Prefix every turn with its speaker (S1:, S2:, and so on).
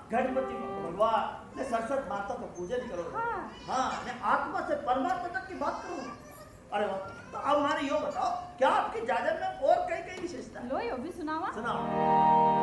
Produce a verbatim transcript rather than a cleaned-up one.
S1: गणपति भगवान ने सरस्वती माता का पूजन करो। हाँ, हाँ ने आत्मा से परमात्मा तक की बात करो। अरे वाह, तो अब हमारे यो बताओ क्या आपकी जाजर में और कई कई विशेषता?
S2: लो यो भी सुनावा।
S1: सुनाओ।